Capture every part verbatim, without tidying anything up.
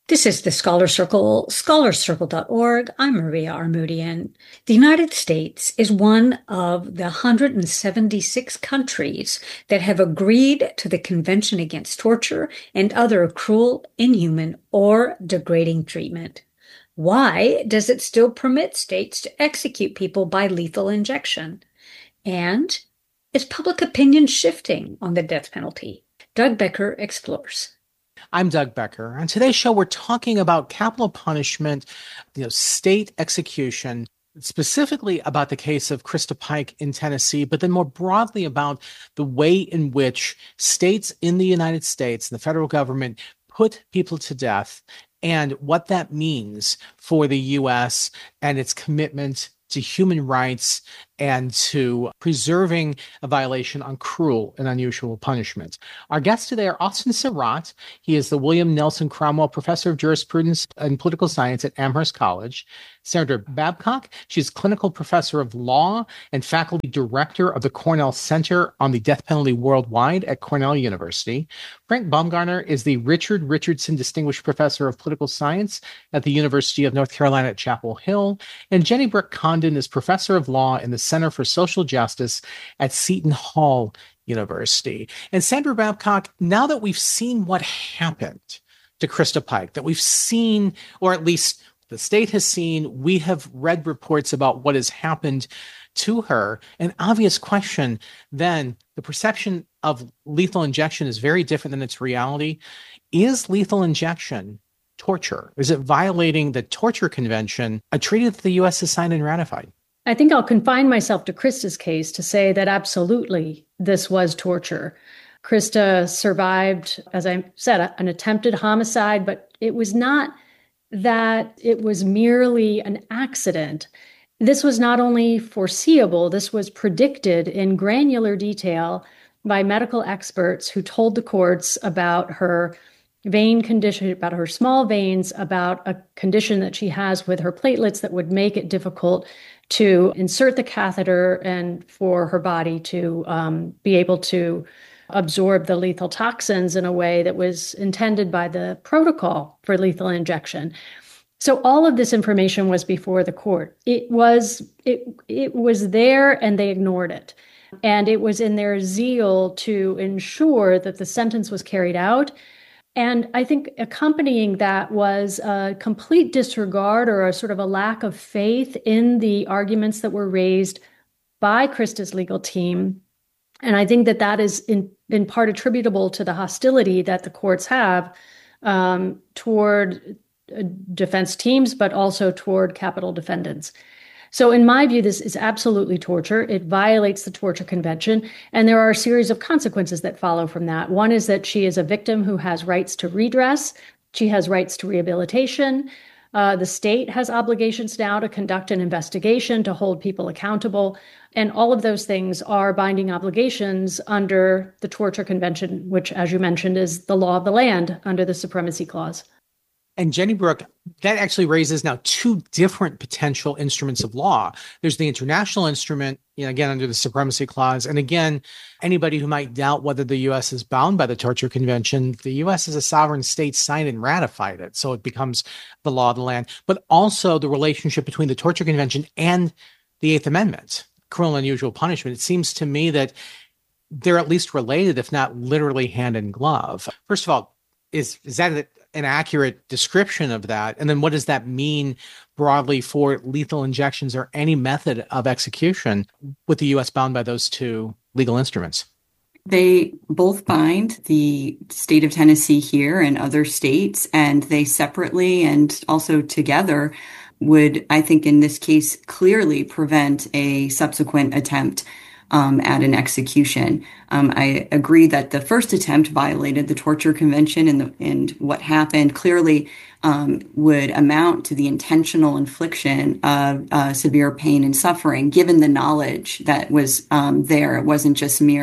This is the Scholar Circle, scholar circle dot org. I'm Maria Armoudian. The United States is one of the one hundred seventy-six countries that have agreed to the Convention Against Torture and other cruel, inhuman, or degrading treatment. Why does it still permit states to execute people by lethal injection? And is public opinion shifting on the death penalty? Doug Becker explores. I'm Doug Becker. On today's show, we're talking about capital punishment, you know, state execution, specifically about the case of Krista Pike in Tennessee, but then more broadly about the way in which states in the United States and the federal government put people to death and what that means for the U S and its commitment to human rights and to preserving a violation on cruel and unusual punishment. Our guests today are Austin Surratt. He is the William Nelson Cromwell Professor of Jurisprudence and Political Science at Amherst College. Sandra Babcock, she's Clinical Professor of Law and Faculty Director of the Cornell Center on the Death Penalty Worldwide at Cornell University. Frank Baumgartner is the Richard Richardson Distinguished Professor of Political Science at the University of North Carolina at Chapel Hill. And Jenny Brooke Condon is Professor of Law in the Center for Social Justice at Seton Hall University. And Sandra Babcock, now that we've seen what happened to Krista Pike, that we've seen, or at least the state has seen, we have read reports about what has happened to her. An obvious question then, the perception of lethal injection is very different than its reality. Is lethal injection torture? Is it violating the Torture Convention, a treaty that the U S has signed and ratified? I think I'll confine myself to Krista's case to say that absolutely this was torture. Krista survived, as I said, an attempted homicide, but it was not that it was merely an accident. This was not only foreseeable, this was predicted in granular detail by medical experts who told the courts about her vein condition, about her small veins, about a condition that she has with her platelets that would make it difficult to insert the catheter and for her body to um, be able to absorb the lethal toxins in a way that was intended by the protocol for lethal injection. So all of this information was before the court. It was it it was there and they ignored it. And it was in their zeal to ensure that the sentence was carried out. And I think accompanying that was a complete disregard or a sort of a lack of faith in the arguments that were raised by Krista's legal team. And I think that that is in, in part attributable to the hostility that the courts have um, toward uh, defense teams, but also toward capital defendants. So in my view, this is absolutely torture. It violates the Torture Convention, and there are a series of consequences that follow from that. One is that she is a victim who has rights to redress. She has rights to rehabilitation. Uh, the state has obligations now to conduct an investigation, to hold people accountable. And all of those things are binding obligations under the Torture Convention, which, as you mentioned, is the law of the land under the Supremacy Clause. And Jenny Brooke, that actually raises now two different potential instruments of law. There's the international instrument, you know, again, under the Supremacy Clause. And again, anybody who might doubt whether the U S is bound by the Torture Convention, the U S as a sovereign state signed and ratified it. So it becomes the law of the land. But also the relationship between the Torture Convention and the Eighth Amendment, cruel and unusual punishment. It seems to me that they're at least related, if not literally hand in glove. First of all, is, is that an accurate description of that? And then what does that mean broadly for lethal injections or any method of execution with the U S bound by those two legal instruments? They both bind the state of Tennessee here and other states, and they separately and also together would, I think in this case, clearly prevent a subsequent attempt Um, at an execution. Um, I agree that the first attempt violated the Torture Convention, and, the, and what happened clearly um, would amount to the intentional infliction of uh, severe pain and suffering, given the knowledge that was um, there. It wasn't just mere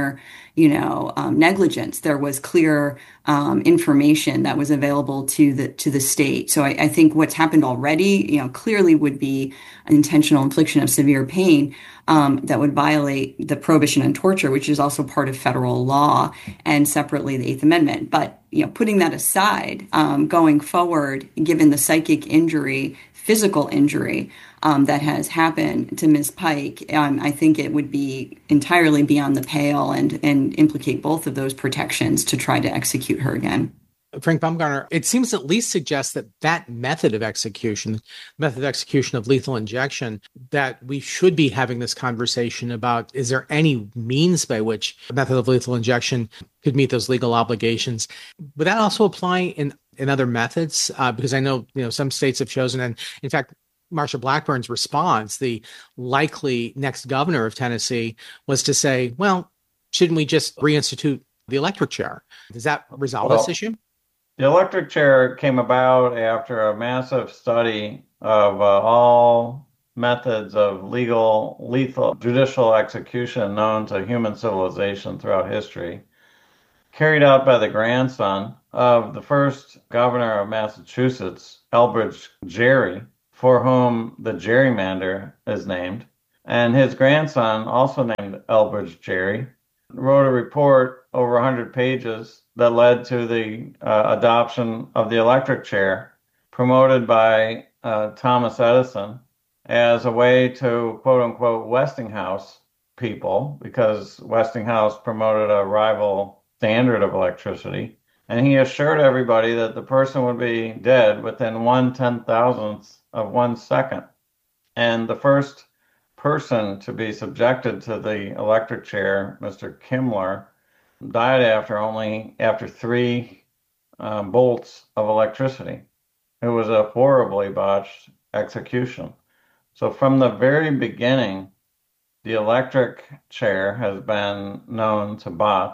you know, um, negligence. There was clear um, information that was available to the to the state. So I, I think what's happened already, you know, clearly would be an intentional infliction of severe pain um, that would violate the prohibition on torture, which is also part of federal law, and separately the Eighth Amendment. But you know, putting that aside, um, going forward, given the psychic injury, physical injury um, that has happened to Miz Pike, um, I think it would be entirely beyond the pale and and implicate both of those protections to try to execute her again. Frank Baumgartner, it seems at least suggests that that method of execution, method of execution of lethal injection, that we should be having this conversation about, is there any means by which a method of lethal injection could meet those legal obligations? Would that also apply in, in other methods? Uh, because I know, you know, some states have chosen, and in fact, Marsha Blackburn's response, the likely next governor of Tennessee, was to say, well, shouldn't we just reinstitute the electric chair? Does that resolve well, this issue? The electric chair came about after a massive study of uh, all methods of legal, lethal, judicial execution known to human civilization throughout history, carried out by the grandson of the first governor of Massachusetts, Elbridge Gerry, for whom the gerrymander is named. And his grandson, also named Elbridge Gerry, wrote a report over one hundred pages that led to the uh, adoption of the electric chair, promoted by uh, Thomas Edison as a way to, quote unquote, Westinghouse people, because Westinghouse promoted a rival standard of electricity. And he assured everybody that the person would be dead within one ten thousandth of one second. And the first person to be subjected to the electric chair, Mister Kimmler, died after only after three uh, bolts of electricity. It was a horribly botched execution. So from the very beginning, the electric chair has been known to botch.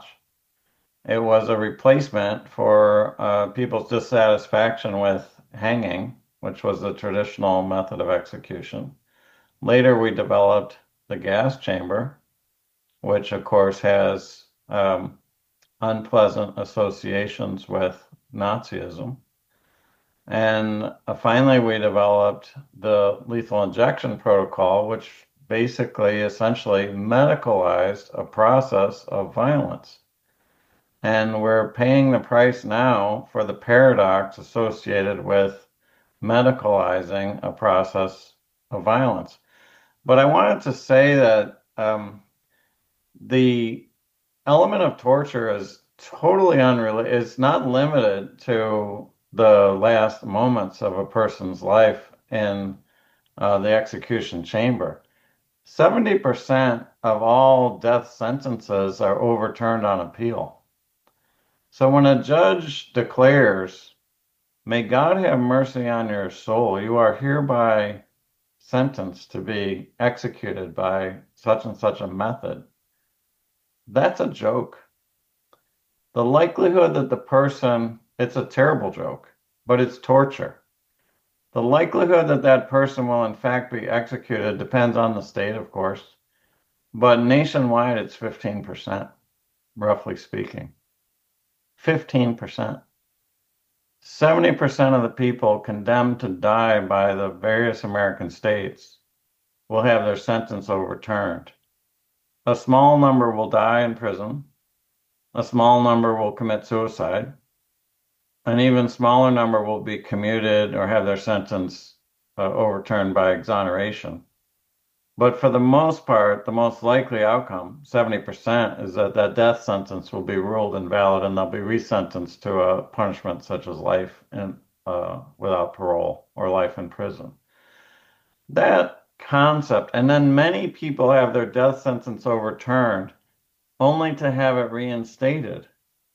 It was a replacement for uh, people's dissatisfaction with hanging, which was the traditional method of execution. Later, we developed the gas chamber, which of course has um, unpleasant associations with Nazism. And uh, finally, we developed the lethal injection protocol, which basically essentially medicalized a process of violence. And we're paying the price now for the paradox associated with medicalizing a process of violence. But I wanted to say that um, the element of torture is totally unrelated. It's not limited to the last moments of a person's life in uh, the execution chamber. seventy percent of all death sentences are overturned on appeal. So when a judge declares, "May God have mercy on your soul, you are hereby sentenced to be executed by such and such a method," that's a joke. The likelihood that the person, it's a terrible joke, but it's torture. The likelihood that that person will in fact be executed depends on the state, of course, but nationwide it's fifteen percent, roughly speaking. fifteen percent. seventy percent of the people condemned to die by the various American states will have their sentence overturned. A small number will die in prison. A small number will commit suicide. An even smaller number will be commuted or have their sentence uh, overturned by exoneration. But for the most part, the most likely outcome, seventy percent, is that that death sentence will be ruled invalid and they'll be resentenced to a punishment such as life in, uh, without parole or life in prison. That concept, and then many people have their death sentence overturned only to have it reinstated.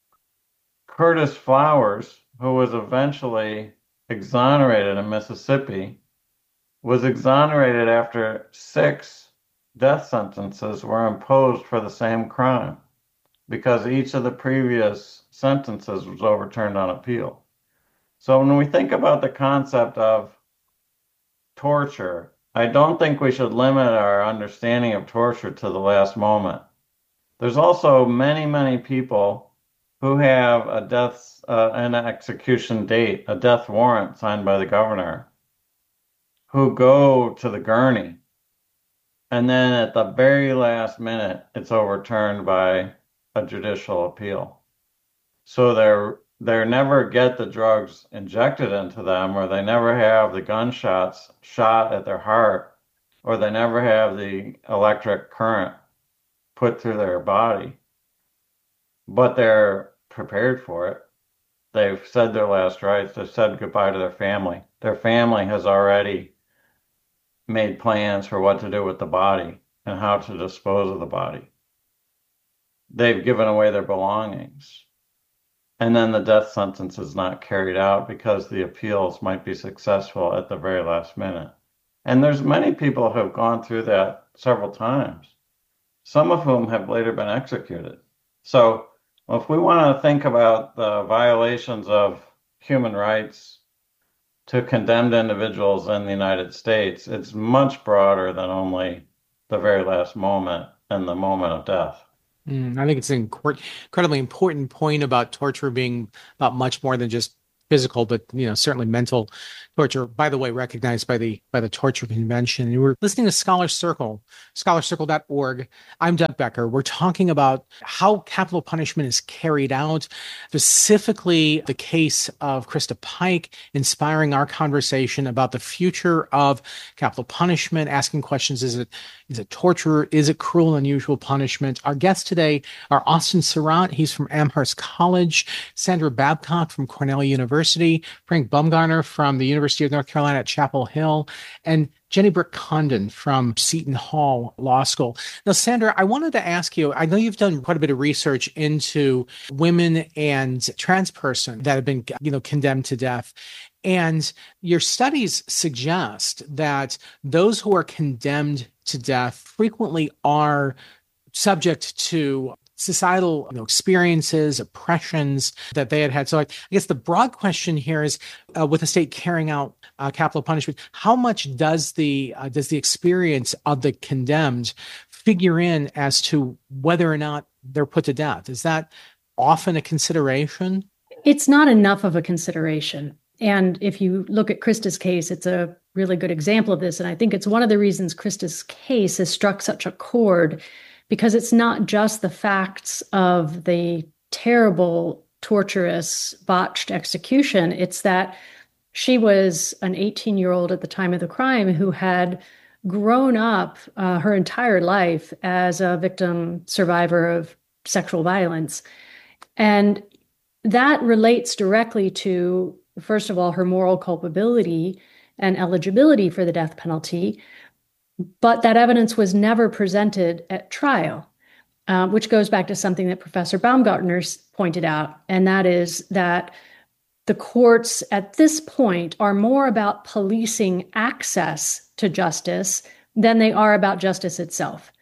Curtis Flowers, who was eventually exonerated in Mississippi, was exonerated after six death sentences were imposed for the same crime because each of the previous sentences was overturned on appeal. So when we think about the concept of torture, I don't think we should limit our understanding of torture to the last moment. There's also many, many people who have a death, uh, an execution date, a death warrant signed by the governor, who go to the gurney, and then at the very last minute, it's overturned by a judicial appeal. So they're they never get the drugs injected into them, or they never have the gunshots shot at their heart, or they never have the electric current put through their body. But they're prepared for it. They've said their last rites. They've said goodbye to their family. Their family has already made plans for what to do with the body and how to dispose of the body. They've given away their belongings. And then the death sentence is not carried out because the appeals might be successful at the very last minute. And there's many people who have gone through that several times, some of whom have later been executed. So if we want to think about the violations of human rights to condemned individuals in the United States, it's much broader than only the very last moment and the moment of death. Mm, I think it's an incredibly important point about torture being about much more than just physical, but you know, certainly mental torture. By the way, recognized by the by the Torture Convention. And we're listening to Scholar Circle, scholar circle dot org. I'm Doug Becker. We're talking about how capital punishment is carried out, specifically the case of Krista Pike, inspiring our conversation about the future of capital punishment, asking questions: Is it is it torture? Is it cruel and unusual punishment? Our guests today are Austin Surratt. He's from Amherst College, Sandra Babcock from Cornell University, Frank Baumgartner from the University of North Carolina at Chapel Hill, and Jenny Brick Condon from Seton Hall Law School. Now, Sandra, I wanted to ask you, I know you've done quite a bit of research into women and trans persons that have been, you know, condemned to death. And your studies suggest that those who are condemned to death frequently are subject to societal, you know, experiences, oppressions that they had had. So I, I guess the broad question here is, uh, with the state carrying out uh, capital punishment, how much does the uh, does the experience of the condemned figure in as to whether or not they're put to death? Is that often a consideration? It's not enough of a consideration. And if you look at Krista's case, it's a really good example of this. And I think it's one of the reasons Krista's case has struck such a chord, because it's not just the facts of the terrible, torturous, botched execution. It's that she was an eighteen-year-old at the time of the crime who had grown up uh, her entire life as a victim survivor of sexual violence. And that relates directly to, first of all, her moral culpability and eligibility for the death penalty. But that evidence was never presented at trial, uh, which goes back to something that Professor Baumgartner pointed out, and that is that the courts at this point are more about policing access to justice than they are about justice itself.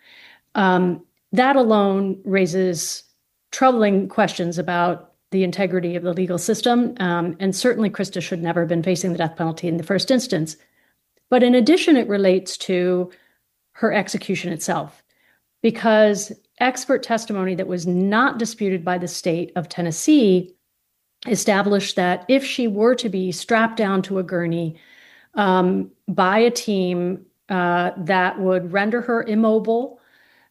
Um, that alone raises troubling questions about the integrity of the legal system, um, and certainly Krista should never have been facing the death penalty in the first instance. But in addition, it relates to her execution itself, because expert testimony that was not disputed by the state of Tennessee established that if she were to be strapped down to a gurney um, by a team uh, that would render her immobile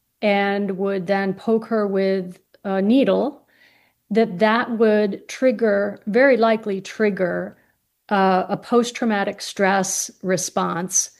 and would then poke her with a needle, that that would trigger, very likely trigger, Uh, a post-traumatic stress response,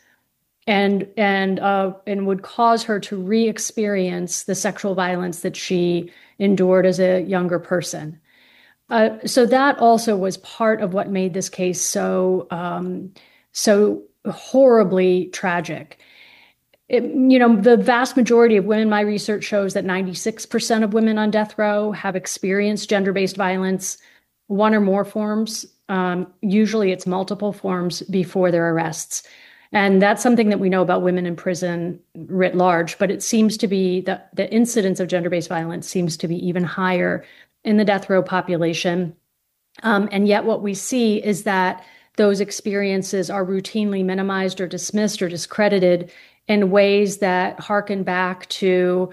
and and uh, and would cause her to re-experience the sexual violence that she endured as a younger person. Uh, so that also was part of what made this case so um, so horribly tragic. It, you know, the vast majority of women, my research shows that ninety-six percent of women on death row have experienced gender-based violence, one or more forms. Um, usually it's multiple forms before their arrests. And that's something that we know about women in prison writ large, but it seems to be that the incidence of gender-based violence seems to be even higher in the death row population. Um, and yet what we see is that those experiences are routinely minimized or dismissed or discredited in ways that harken back to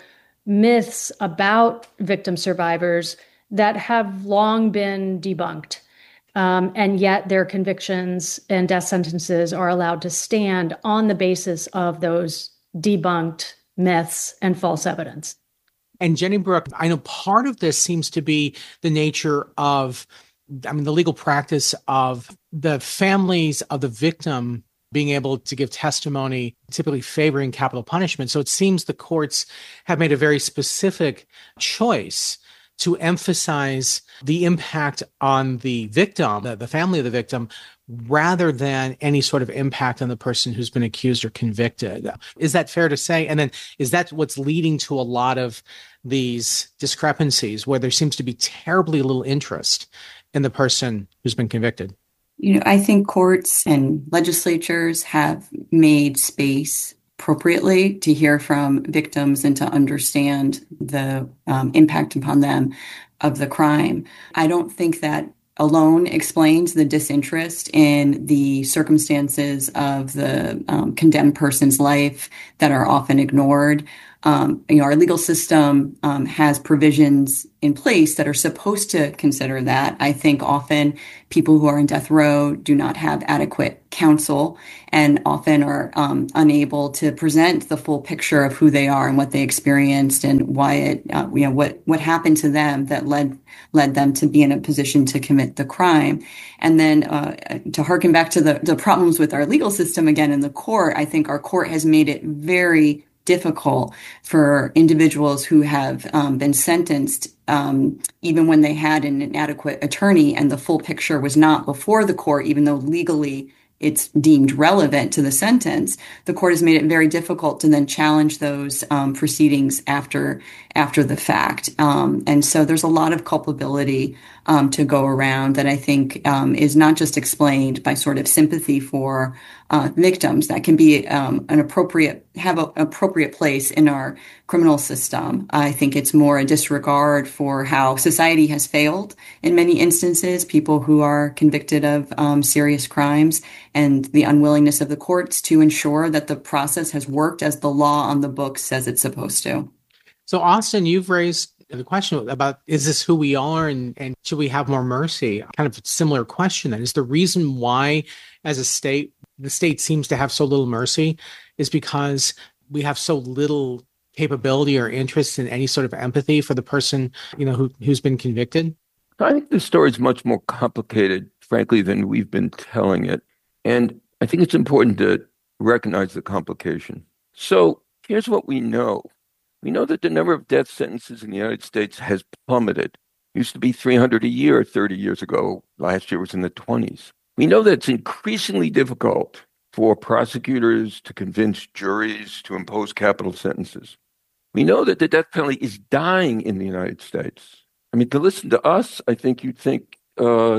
myths about victim survivors that have long been debunked. Um, and yet their convictions and death sentences are allowed to stand on the basis of those debunked myths and false evidence. And Jenny Brooke, I know part of this seems to be the nature of, I mean, the legal practice of the families of the victim being able to give testimony, typically favoring capital punishment. So it seems the courts have made a very specific choice to emphasize the impact on the victim, the, the family of the victim, rather than any sort of impact on the person who's been accused or convicted. Is that fair to say? And then is that what's leading to a lot of these discrepancies where there seems to be terribly little interest in the person who's been convicted? You know, I think courts and legislatures have made space appropriately to hear from victims and to understand the um, impact upon them of the crime. I don't think that alone explains the disinterest in the circumstances of the um, condemned person's life that are often ignored. Um, you know, our legal system um, has provisions in place that are supposed to consider that. I think often people who are in death row do not have adequate counsel and often are um, unable to present the full picture of who they are and what they experienced and why it, uh, you know, what what happened to them that led led them to be in a position to commit the crime. And then uh, to harken back to the, the problems with our legal system again in the court, I think our court has made it very difficult for individuals who have um, been sentenced, um, even when they had an inadequate attorney and the full picture was not before the court, even though legally it's deemed relevant to the sentence. The court has made it very difficult to then challenge those um, proceedings after after the fact. Um, and so there's a lot of culpability um, to go around that I think um, is not just explained by sort of sympathy for uh, victims. That can be um, an appropriate, have an appropriate place in our criminal system. I think it's more a disregard for how society has failed in many instances, people who are convicted of um, serious crimes, and the unwillingness of the courts to ensure that the process has worked as the law on the books says it's supposed to. So, Austin, you've raised the question about, is this who we are and, and should we have more mercy? Kind of a similar question then. Is the reason why, as a state, the state seems to have so little mercy is because we have so little capability or interest in any sort of empathy for the person, you know, who, who's been convicted? I think the story is much more complicated, frankly, than we've been telling it. And I think it's important to recognize the complication. So here's what we know. We know that the number of death sentences in the United States has plummeted. It used to be three hundred a year thirty years ago. Last year was in the twenties. We know that it's increasingly difficult for prosecutors to convince juries to impose capital sentences. We know that the death penalty is dying in the United States. I mean, to listen to us, I think you'd think uh,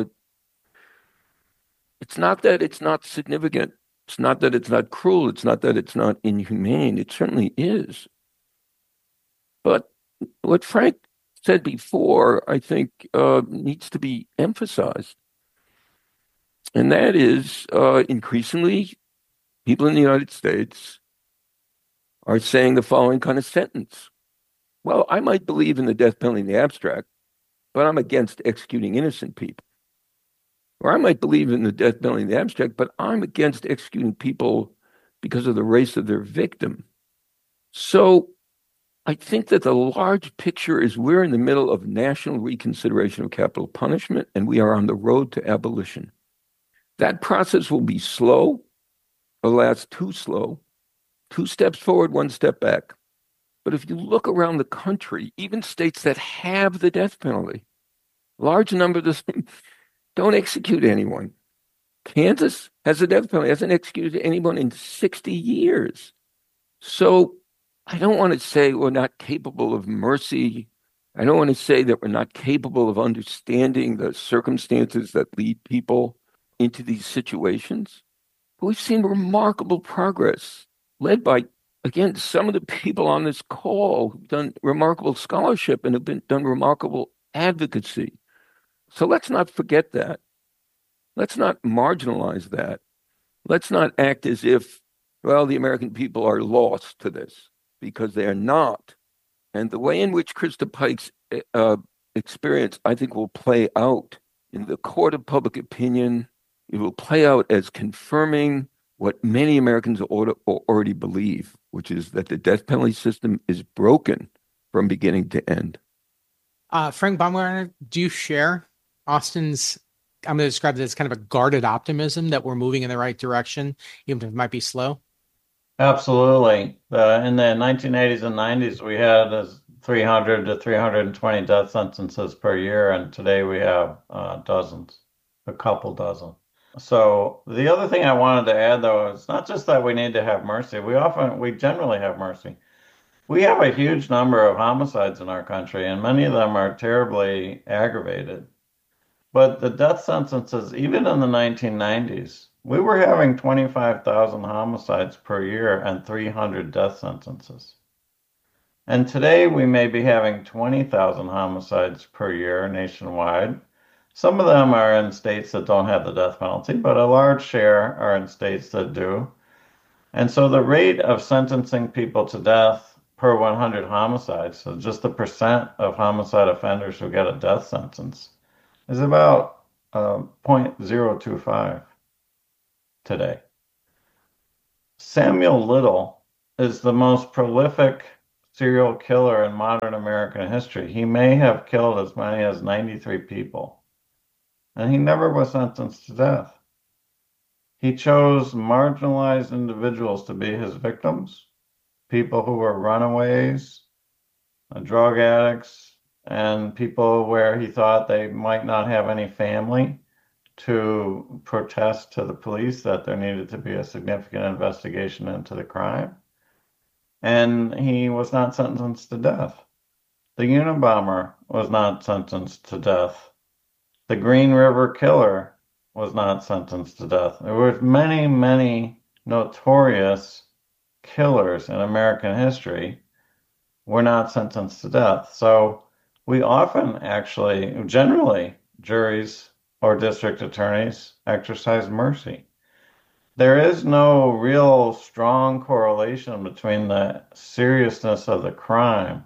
it's not that it's not significant. It's not that it's not cruel. It's not that it's not inhumane. It certainly is. But what Frank said before, I think, uh, needs to be emphasized. And that is uh, increasingly people in the United States are saying the following kind of sentence. Well, I might believe in the death penalty in the abstract, but I'm against executing innocent people. Or I might believe in the death penalty in the abstract, but I'm against executing people because of the race of their victim. So I think that the large picture is we're in the middle of national reconsideration of capital punishment, and we are on the road to abolition. That process will be slow, alas, too slow, two steps forward, one step back. But if you look around the country, even states that have the death penalty, large number of them don't execute anyone. Kansas has the death penalty, hasn't executed anyone in sixty years. So I don't want to say we're not capable of mercy. I don't want to say that we're not capable of understanding the circumstances that lead people into these situations. But we've seen remarkable progress led by, again, some of the people on this call who've done remarkable scholarship and have been done remarkable advocacy. So let's not forget that. Let's not marginalize that. Let's not act as if, well, the American people are lost to this, because they are not. And the way in which Krista Pike's uh, experience, I think, will play out in the court of public opinion, it will play out as confirming what many Americans already believe, which is that the death penalty system is broken from beginning to end. Uh, Frank Baumgartner, do you share Austin's, I'm going to describe it as kind of a guarded optimism that we're moving in the right direction, even if it might be slow? Absolutely. Uh, in the nineteen eighties and nineties, we had as three hundred to three hundred twenty death sentences per year, and today we have uh, dozens, a couple dozen. So the other thing I wanted to add, though, is not just that we need to have mercy. We often, we generally have mercy. We have a huge number of homicides in our country, and many of them are terribly aggravated. But the death sentences, even in the nineteen nineties, we were having twenty-five thousand homicides per year and three hundred death sentences. And today we may be having twenty thousand homicides per year nationwide. Some of them are in states that don't have the death penalty, but a large share are in states that do. And so the rate of sentencing people to death per one hundred homicides, so just the percent of homicide offenders who get a death sentence, is about uh, zero point zero two five today. Samuel Little is the most prolific serial killer in modern American history. He may have killed as many as ninety-three people, and he never was sentenced to death. He chose marginalized individuals to be his victims, people who were runaways, drug addicts, and people where he thought they might not have any family to protest to the police that there needed to be a significant investigation into the crime. And he was not sentenced to death. The Unabomber was not sentenced to death. The Green River Killer was not sentenced to death. There were many, many notorious killers in American history were not sentenced to death. So we often actually, generally, juries or district attorneys exercise mercy. There is no real strong correlation between the seriousness of the crime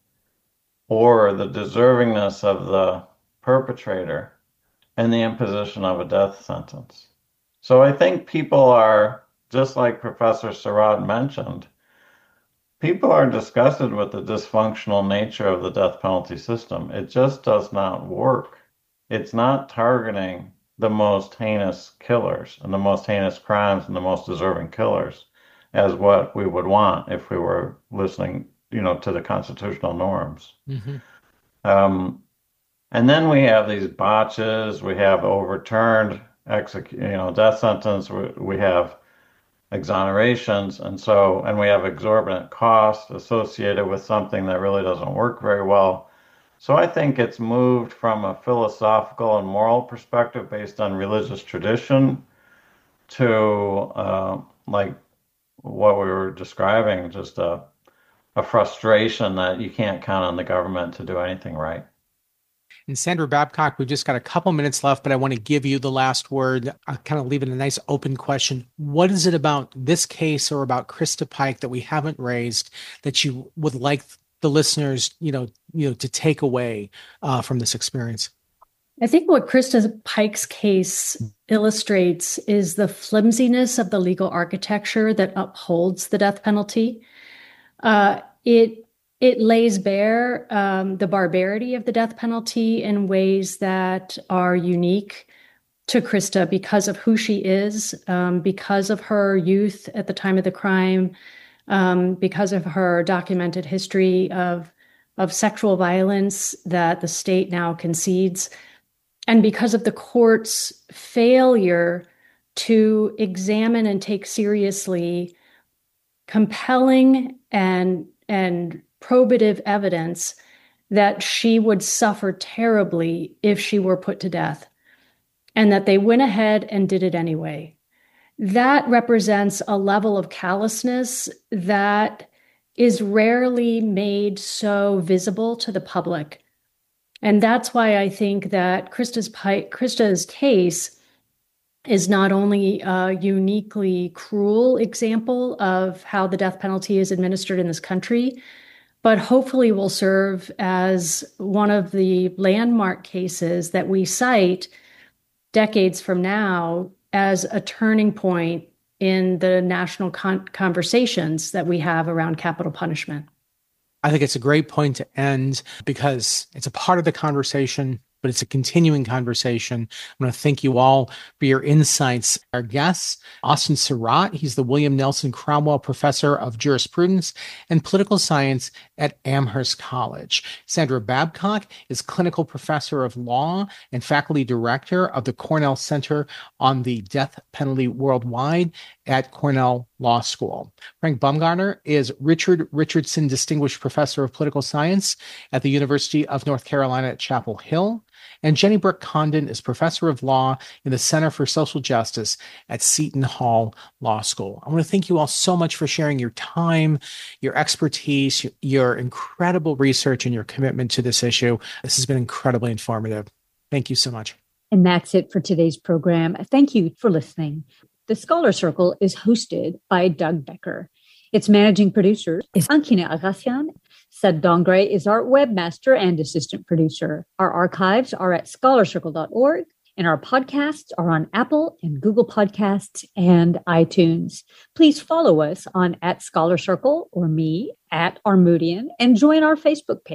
or the deservingness of the perpetrator and the imposition of a death sentence. So I think people are, just like Professor Surratt mentioned, people are disgusted with the dysfunctional nature of the death penalty system. It just does not work. It's not targeting the most heinous killers and the most heinous crimes and the most deserving killers as what we would want if we were listening, you know, to the constitutional norms. Mm-hmm. Um, and then we have these botches. We have overturned, exec- you know, death sentence. We, we have exonerations, and so and we have exorbitant costs associated with something that really doesn't work very well. So I think it's moved from a philosophical and moral perspective based on religious tradition to uh, like what we were describing, just a, a frustration that you can't count on the government to do anything right. And Sandra Babcock, we've just got a couple minutes left, but I want to give you the last word. I'll kind of leave it a nice open question. What is it about this case or about Krista Pike that we haven't raised that you would like the listeners, you know, you know, to take away uh, from this experience? I think what Krista Pike's case illustrates is the flimsiness of the legal architecture that upholds the death penalty. Uh, it It lays bare um, the barbarity of the death penalty in ways that are unique to Krista because of who she is, um, because of her youth at the time of the crime, um, because of her documented history of, of sexual violence that the state now concedes, and because of the court's failure to examine and take seriously compelling and and probative evidence that she would suffer terribly if she were put to death, and that they went ahead and did it anyway. That represents a level of callousness that is rarely made so visible to the public. And that's why I think that Krista's, Krista's case is not only a uniquely cruel example of how the death penalty is administered in this country, but hopefully will serve as one of the landmark cases that we cite decades from now as a turning point in the national con- conversations that we have around capital punishment. I think it's a great point to end because it's a part of the conversation, but it's a continuing conversation. I want to thank you all for your insights. Our guest, Austin Surratt, he's the William Nelson Cromwell Professor of Jurisprudence and Political Science at Amherst College. Sandra Babcock is Clinical Professor of Law and Faculty Director of the Cornell Center on the Death Penalty Worldwide at Cornell Law School. Frank Baumgartner is Richard Richardson Distinguished Professor of Political Science at the University of North Carolina at Chapel Hill. And Jenny Brooke Condon is Professor of Law in the Center for Social Justice at Seton Hall Law School. I want to thank you all so much for sharing your time, your expertise, your incredible research, and your commitment to this issue. This has been incredibly informative. Thank you so much. And that's it for today's program. Thank you for listening. The Scholar Circle is hosted by Doug Becker. Its managing producer is Ankina Agassian. Sed Dongre is our webmaster and assistant producer. Our archives are at scholar circle dot org, and our podcasts are on Apple and Google Podcasts and iTunes. Please follow us on at Scholar Circle or me at Armoudian and join our Facebook page.